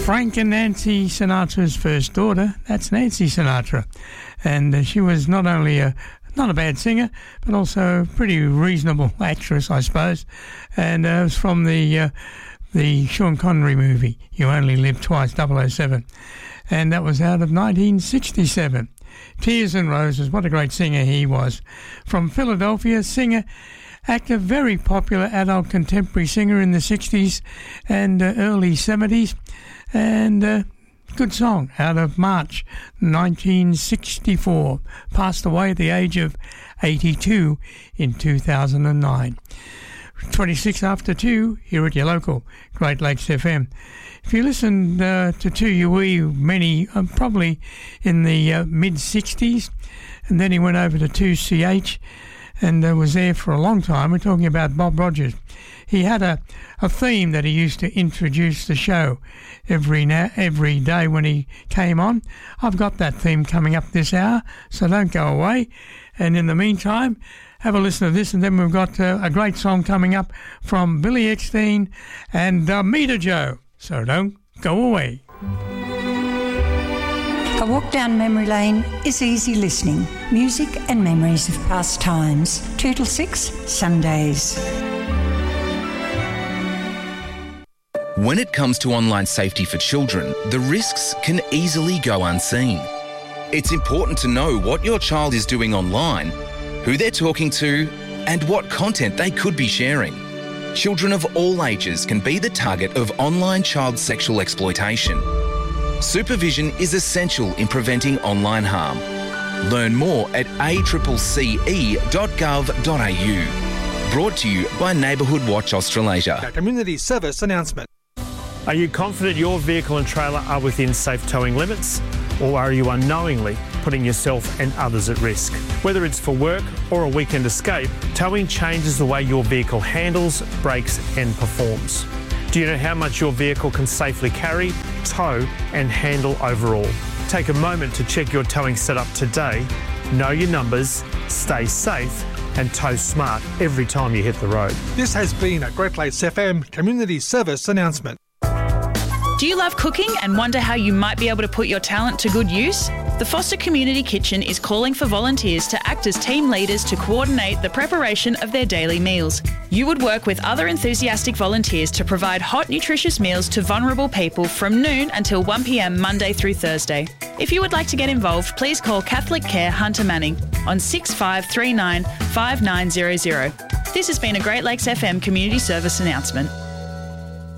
Frank and Nancy Sinatra's first daughter. That's Nancy Sinatra. And she was not only not a bad singer, but also a pretty reasonable actress, I suppose. And it was from the Sean Connery movie, You Only Live Twice, 007. And that was out of 1967. Tears and Roses, what a great singer he was. From Philadelphia, singer, actor, very popular adult contemporary singer in the 60s and early 70s. And good song out of March 1964. Passed away at the age of 82 in 2009. 26 after 2 here at your local Great Lakes FM. If you listened to 2UE, many, probably in the mid-60s, and then he went over to 2CH and was there for a long time. We're talking about Bob Rogers. He had a theme that he used to introduce the show every day when he came on. I've got that theme coming up this hour, so don't go away. And in the meantime, have a listen to this, and then we've got a great song coming up from Billy Eckstein and Meter Joe. So don't go away. A walk down memory lane is easy listening. Music and memories of past times. 2 till 6, Sundays. When it comes to online safety for children, the risks can easily go unseen. It's important to know what your child is doing online, who they're talking to, and what content they could be sharing. Children of all ages can be the target of online child sexual exploitation. Supervision is essential in preventing online harm. Learn more at accce.gov.au. Brought to you by Neighbourhood Watch Australasia. A community service announcement. Are you confident your vehicle and trailer are within safe towing limits? Or are you unknowingly putting yourself and others at risk? Whether it's for work or a weekend escape, towing changes the way your vehicle handles, brakes and performs. Do you know how much your vehicle can safely carry, tow and handle overall? Take a moment to check your towing setup today. Know your numbers, stay safe and tow smart every time you hit the road. This has been a Great Lakes FM community service announcement. Do you love cooking and wonder how you might be able to put your talent to good use? The Foster Community Kitchen is calling for volunteers to act as team leaders to coordinate the preparation of their daily meals. You would work with other enthusiastic volunteers to provide hot, nutritious meals to vulnerable people from noon until 1 p.m. Monday through Thursday. If you would like to get involved, please call Catholic Care Hunter Manning on 6539 5900. This has been a Great Lakes FM community service announcement.